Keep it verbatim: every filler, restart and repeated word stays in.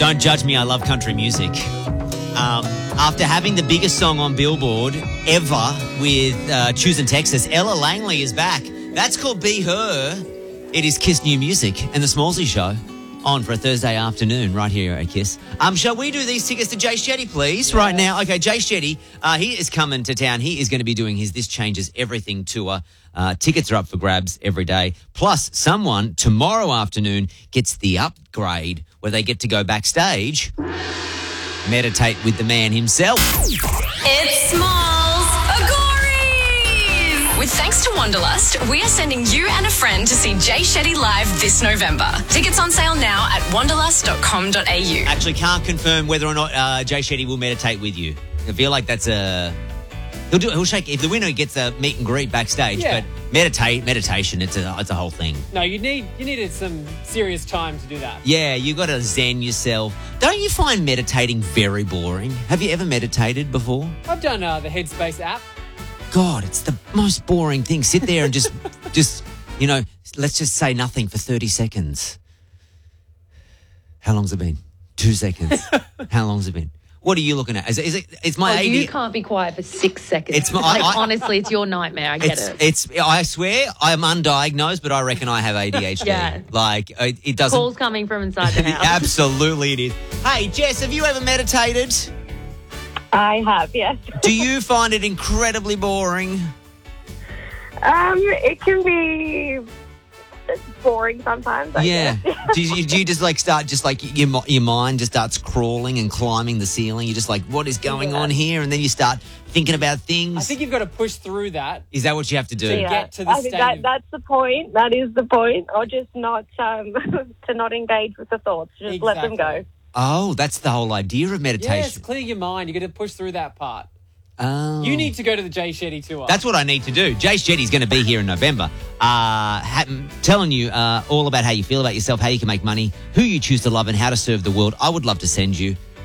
Don't judge me, I love country music. Um, after having the biggest song on Billboard ever with uh, Choosing Texas, Ella Langley is back. That's called Be Her. It is Kiss New Music and the Smallsy Show on for a Thursday afternoon right here at Kiss. Um, shall we do these tickets to Jay Shetty, please, yeah. right now? Okay, Jay Shetty, uh, he is coming to town. He is going to be doing his This Changes Everything tour. Uh, tickets are up for grabs every day. Plus, someone tomorrow afternoon gets the upgrade where they get to go backstage, meditate with the man himself. It's Smalls Agori! With thanks to Wanderlust, we are sending you and a friend to see Jay Shetty live this November. Tickets on sale now at wanderlust dot com dot a u. Actually, can't confirm whether or not uh, Jay Shetty will meditate with you. I feel like that's a... He'll do. He'll shake if the winner gets a meet and greet backstage. Yeah. But meditate, meditation. It's a. It's a whole thing. No, you need you needed some serious time to do that. Yeah, you got to zen yourself. Don't you find meditating very boring? Have you ever meditated before? I've done uh, the Headspace app. God, it's the most boring thing. Sit there and just, just you know, let's just say nothing for thirty seconds. How long's it been? Two seconds. How long's it been? What are you looking at? Is it? Is it it's my oh, A D... You can't be quiet for six seconds. It's my, like, I, honestly, it's your nightmare. I get it's, it. It's. I swear, I'm undiagnosed, but I reckon I have A D H D. Yeah. Like it, it doesn't. Calls coming from inside the house. Absolutely, it is. Hey, Jess, have you ever meditated? I have, yes. Do you find it incredibly boring? Um, it can be boring sometimes. I yeah. guess. do, you, do you just like start just like your your mind just starts crawling and climbing the ceiling? You're just like, what is going yeah. on here? And then you start thinking about things. I think you've got to push through that. Is that what you have to do? To yeah. get to the I think state that, of... that's the point. That is the point. Or just not um, to not engage with the thoughts. Just Exactly. let them go. Oh, that's the whole idea of meditation. Yes, clear your mind. You've got to push through that part. Oh. You need to go to the Jay Shetty tour. That's what I need to do. Jay Shetty's going to be here in November, uh, ha- telling you uh, all about how you feel about yourself, how you can make money, who you choose to love, and how to serve the world. I would love to send you